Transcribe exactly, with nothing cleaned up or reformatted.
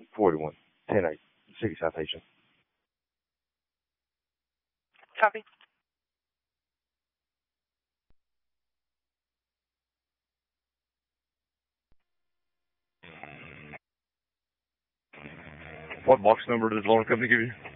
forty-one, ten eight, City Citation. Copy. What box number does the loan company give you?